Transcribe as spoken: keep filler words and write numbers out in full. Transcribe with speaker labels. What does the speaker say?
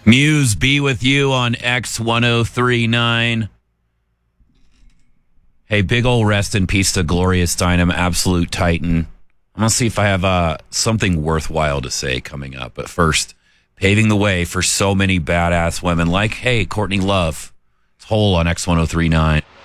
Speaker 1: Muse be with you on X ten thirty-nine. Hey, big ol' rest in peace to Gloria Steinem, absolute titan. I'm going to see if I have uh, something worthwhile to say coming up. But first, paving the way for so many badass women like, hey, Courtney Love. It's Hole on X ten thirty-nine.